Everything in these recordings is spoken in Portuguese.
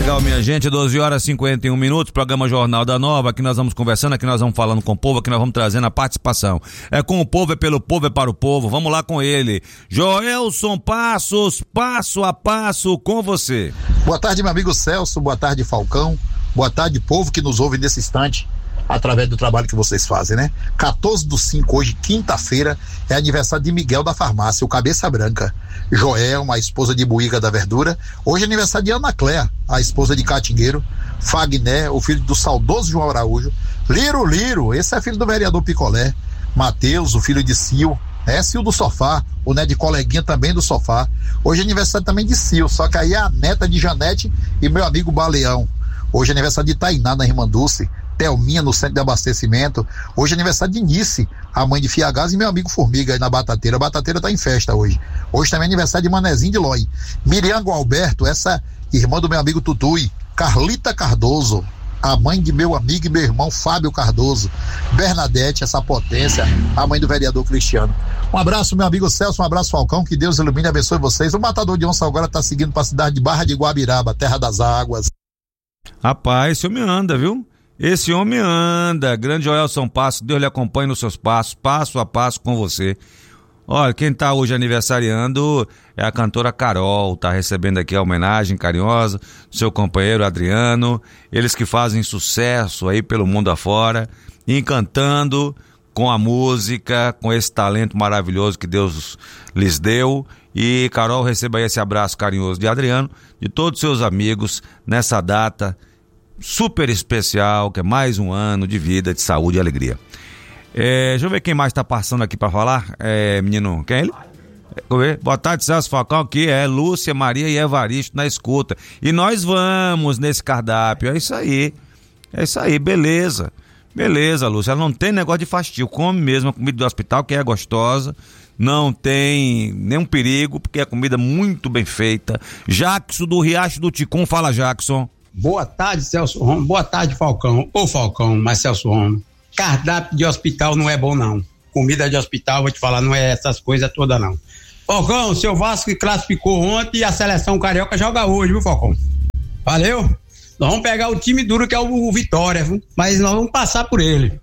Legal, minha gente, 12h51, programa Jornal da Nova. Aqui nós vamos conversando, aqui nós vamos falando com o povo, aqui nós vamos trazendo a participação. É com o povo, é pelo povo, é para o povo. Vamos lá com ele. Joelson Passos, passo a passo com você. Boa tarde, meu amigo Celso, boa tarde, Falcão. Boa tarde, povo que nos ouve nesse instante, através do trabalho que vocês fazem, né? 14/5, hoje, quinta-feira, é aniversário de Miguel da Farmácia, o Cabeça Branca. Joelma, a esposa de Buiga da Verdura. Hoje é aniversário de Ana Cléa, a esposa de Catingueiro. Fagner, o filho do saudoso João Araújo. Liro, esse é filho do vereador Picolé. Mateus, o filho de Sil. Sil do Sofá, o né de coleguinha também do Sofá. Hoje é aniversário também de Sil, só que aí é a neta de Janete e meu amigo Baleão. Hoje é aniversário de Tainá, na Rimanduce. Thelminha, no centro de abastecimento. Hoje é aniversário de Nice, a mãe de Fiagás, e meu amigo Formiga aí na Batateira. A Batateira tá em festa hoje. Hoje também é aniversário de Manezinho de Loi. Miriam Gualberto, essa irmã do meu amigo Tutui. Carlita Cardoso, a mãe de meu amigo e meu irmão Fábio Cardoso. Bernadette, essa potência, a mãe do vereador Cristiano. Um abraço, meu amigo Celso, um abraço, Falcão, que Deus ilumine e abençoe vocês. O matador de onça agora tá seguindo para a cidade de Barra de Guabiraba, terra das águas. Rapaz, esse homem anda, viu? Esse homem anda. Grande Joelson Passos, Deus lhe acompanhe nos seus passos, passo a passo com você. Olha, quem tá hoje aniversariando é a cantora Carol, tá recebendo aqui a homenagem carinhosa do seu companheiro Adriano, eles que fazem sucesso aí pelo mundo afora, encantando com a música, com esse talento maravilhoso que Deus lhes deu. E Carol, receba aí esse abraço carinhoso de Adriano, de todos os seus amigos, nessa data super especial, que é mais um ano de vida, de saúde e alegria. Deixa eu ver quem mais tá passando aqui pra falar. Menino, quem é ele? Boa tarde, Celso Falcão, aqui é Lúcia, Maria e Evaristo na escuta. E nós vamos nesse cardápio, é isso aí, beleza, Lúcia, ela não tem negócio de fastio, come mesmo a comida do hospital, que é gostosa, não tem nenhum perigo, porque é comida muito bem feita. Jackson do Riacho do Ticum, fala, Jackson. Boa tarde, Celso Romo. Boa tarde, Falcão. Ô, Falcão, mas Celso Romo. Cardápio de hospital não é bom, não. Comida de hospital, vou te falar, não é essas coisas todas, não. Falcão, seu Vasco classificou ontem e a seleção carioca joga hoje, viu, Falcão? Valeu? Nós vamos pegar o time duro que é o Vitória, viu? Mas nós vamos passar por ele.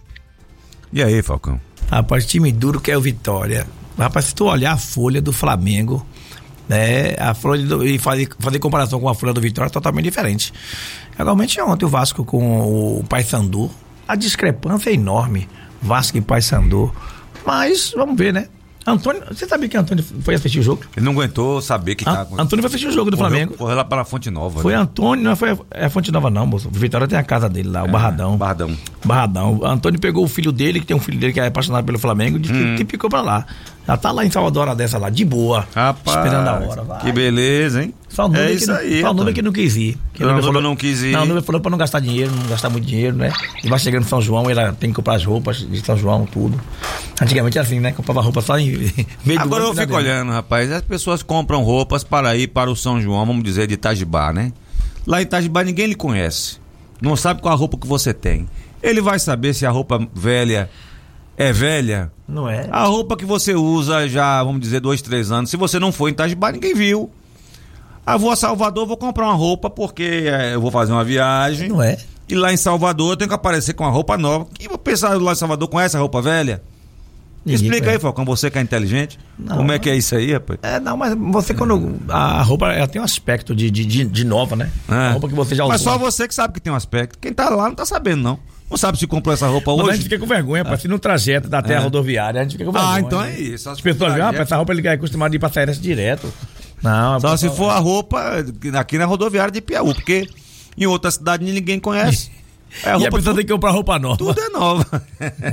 E aí, Falcão? Rapaz, time duro que é o Vitória. Rapaz, se tu olhar a folha do Flamengo, né, a folha e fazer comparação com a folha do Vitória é totalmente diferente. Realmente ontem o Vasco com o Paysandu, a discrepância é enorme, Vasco e Paysandu, mas vamos ver, né? Antônio, você sabia que Antônio foi assistir o jogo? Ele não aguentou saber que Antônio foi assistir o jogo do Flamengo. Foi lá para a Fonte Nova. Foi, né? Antônio, não foi a Fonte Nova não, moço. O Vitória tem a casa dele lá, o Barradão. Antônio pegou o filho dele, que tem um filho dele que é apaixonado pelo Flamengo, e ficou pra lá. Já tá lá em Salvador, hora dessa lá, de boa. Rapaz, esperando a hora. Vai. Que beleza, hein? Só o número que não quis ir. Não quis ir. Não, o número falou pra não gastar dinheiro, não gastar muito dinheiro, né? E vai chegando em São João, ela tem que comprar as roupas de São João, tudo. Antigamente era assim, né? Comprava roupa só em meio do Agora eu fico olhando, rapaz, as pessoas compram roupas para ir para o São João, vamos dizer, de Itajibá, né? Lá em Itajibá ninguém lhe conhece. Não sabe qual a roupa que você tem. Ele vai saber se a roupa velha é velha? Não é. A roupa que você usa já, vamos dizer, 2, 3 anos. Se você não for em Itajibá, ninguém viu. Vou a Salvador, vou comprar uma roupa porque eu vou fazer uma viagem. Não é. E lá em Salvador eu tenho que aparecer com uma roupa nova. Quem vai pensar lá em Salvador com essa roupa velha? Explica aí, Falcão, você que é inteligente. Não, como é que é isso aí, rapaz? Não, mas você quando... A roupa, ela tem um aspecto de nova, né? A roupa que você já usou. Mas só você que sabe que tem um aspecto. Quem tá lá não tá sabendo, não. Não sabe se comprou essa roupa hoje. Mas a gente fica com vergonha, se no trajeto da terra rodoviária, a gente fica com vergonha. Então é isso. As pessoas veem, essa roupa ele é acostumado a ir pra sair direto. Não, só se for a roupa aqui na rodoviária de Piauí, porque em outra cidade ninguém conhece. E a pessoa tem que comprar roupa nova. Tudo é nova.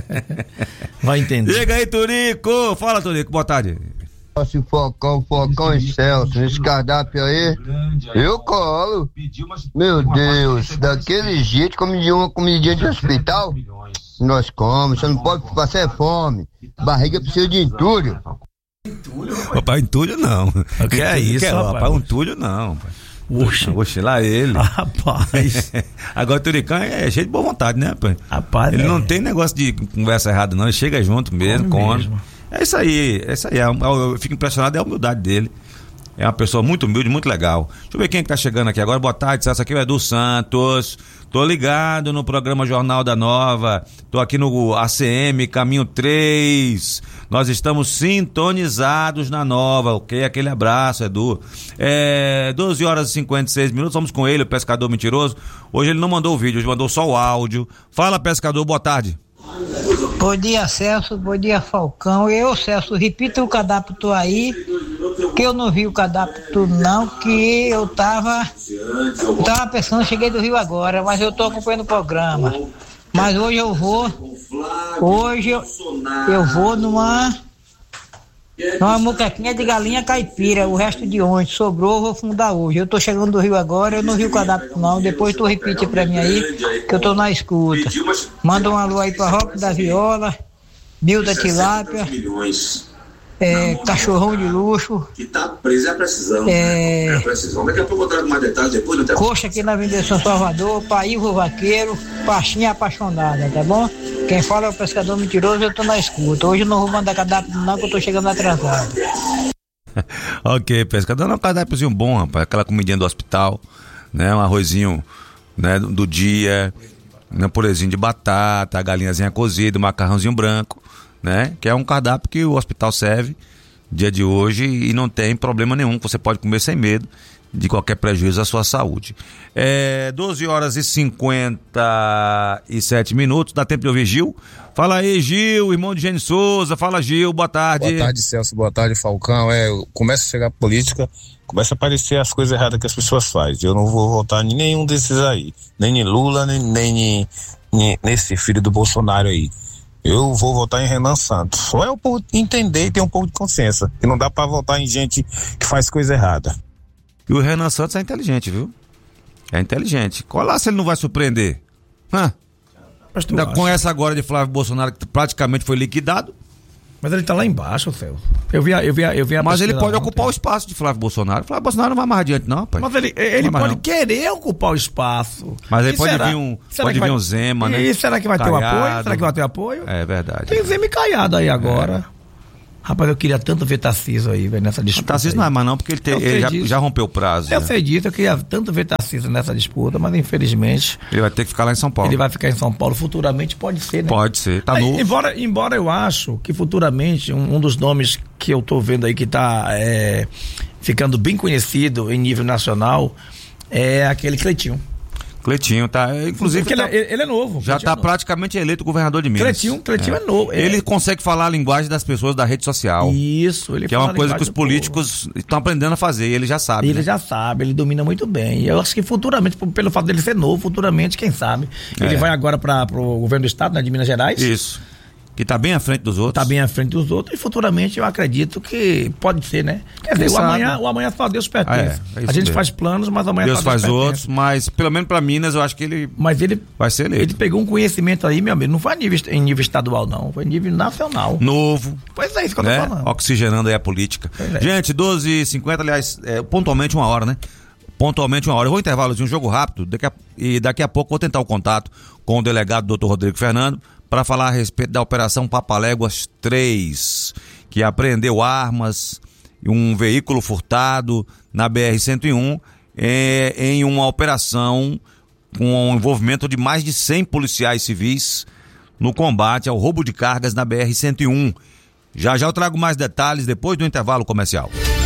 Vai entender. Chega aí, Turico. Fala, Turico, boa tarde. Se Falcão e Celso, esse cardápio aí, eu colo. Meu Deus, daquele jeito, comidinha uma comidinha de hospital, nós comemos, você não pode passar fome. Barriga precisa de entulho. Papai, entulho não. O que é isso, rapaz? Entulho não. Oxe, lá ele. Rapaz. Agora o Turicão é cheio de boa vontade, né, rapaz? Ele não tem negócio de conversa errada, não. Ele chega junto mesmo, come. É isso aí. Eu fico impressionado, é a humildade dele. É uma pessoa muito humilde, muito legal. Deixa eu ver quem é que tá chegando aqui agora. Boa tarde, essa aqui é o Edu Santos. Tô ligado no programa Jornal da Nova. Tô aqui no ACM, caminho 3. Nós estamos sintonizados na Nova, ok? Aquele abraço, Edu. 12 horas e 56 minutos, vamos com ele, o Pescador Mentiroso. Hoje ele não mandou o vídeo, hoje mandou só o áudio. Fala, Pescador, boa tarde. Bom dia, Celso, bom dia, Falcão. Celso, repita o cadastro aí, que eu não vi o cadastro não, que eu tava pensando, cheguei do Rio agora, mas eu tô acompanhando o programa. Mas hoje eu vou numa moquequinha de galinha caipira, o resto de ontem, sobrou, eu vou fundar hoje. Eu tô chegando do Rio agora, eu não vi o cadastro não, depois tu repite pra mim aí, que eu tô na escuta. Manda um alô aí pra Roque da Viola, Bilda Tilápia, Cachorrão de Luxo, que tá preso, é a precisão. Daqui a pouco eu trago mais detalhes depois do Coxa aqui na Avenida São Salvador, Paívo Vaqueiro, Pastinha Apaixonada, tá bom? Quem fala é o Pescador Mentiroso, eu tô na escuta. Hoje eu não vou mandar cadastro não, que eu tô chegando atrasado. Ok, Pescador, é um cardápiozinho bom, rapaz. Aquela comidinha do hospital, né? Um arrozinho, né, do dia, um purezinho de batata, a galinhazinha cozida, um macarrãozinho branco, né? Que é um cardápio que o hospital serve dia de hoje e não tem problema nenhum. Você pode comer sem medo de qualquer prejuízo à sua saúde. 12 horas e 57 minutos, dá tempo de ouvir Gil? Fala aí, Gil, irmão de Gênio Souza. Fala, Gil, boa tarde. Boa tarde, Celso, boa tarde, Falcão. Começa a chegar a política, começa a aparecer as coisas erradas que as pessoas fazem. Eu não vou votar em nenhum desses aí, nem em Lula, nem nesse filho do Bolsonaro aí. Eu vou votar em Renan Santos. Só é o povo entender e ter um pouco de consciência, que não dá pra votar em gente que faz coisa errada. E o Renan Santos é inteligente, viu? É inteligente. Qual lá se ele não vai surpreender? Ainda com essa agora de Flávio Bolsonaro, que praticamente foi liquidado. Mas ele tá lá embaixo, Celso. Eu vi a Mas ele pode ocupar o espaço de Flávio Bolsonaro. Flávio Bolsonaro não vai mais adiante, não, pai. Mas ele pode querer ocupar o espaço. Mas aí pode vir um Zema, né? E será que vai ter o apoio? Será que vai ter apoio? É verdade. Tem Zema e Caiado aí agora. Rapaz, eu queria tanto ver Tarcísio aí, velho, nessa disputa. Tarcísio não é mais não, porque ele já rompeu o prazo. Eu sei disso, eu queria tanto ver Tarcísio nessa disputa, mas infelizmente... Ele vai ter que ficar lá em São Paulo. Ele vai ficar em São Paulo futuramente, pode ser, né? Pode ser, tá novo. Embora eu acho que futuramente, um dos nomes que eu tô vendo aí que tá ficando bem conhecido em nível nacional é aquele Cleitinho. Cleitinho tá, inclusive ele é novo. Já está praticamente eleito governador de Minas. Cleitinho é novo. Ele consegue falar a linguagem das pessoas da rede social. Isso, ele que é uma coisa que os políticos estão aprendendo a fazer, e ele já sabe. Ele já sabe, ele domina muito bem. E eu acho que futuramente, pelo fato dele ser novo, futuramente, quem sabe, ele vai agora para o governo do estado, né, de Minas Gerais. Isso. Que tá bem à frente dos outros. Tá bem à frente dos outros e futuramente eu acredito que pode ser, né? Quer dizer, o amanhã só Deus pertence. A gente faz planos, mas amanhã Deus faz outros, mas pelo menos pra Minas eu acho que ele vai ser eleito. Ele pegou um conhecimento aí, meu amigo, não foi em nível estadual não, foi em nível nacional. Novo. Pois é, isso que eu tô falando. Oxigenando aí a política. Gente, 12h50, aliás, pontualmente 1 hora, né? Pontualmente 1 hora. Eu vou intervalo de um jogo rápido daqui a pouco vou tentar o contato com o delegado Dr. Rodrigo Fernando para falar a respeito da Operação Papaléguas 3, que apreendeu armas e um veículo furtado na BR-101 em uma operação com o envolvimento de mais de 100 policiais civis no combate ao roubo de cargas na BR-101. Já eu trago mais detalhes depois do intervalo comercial.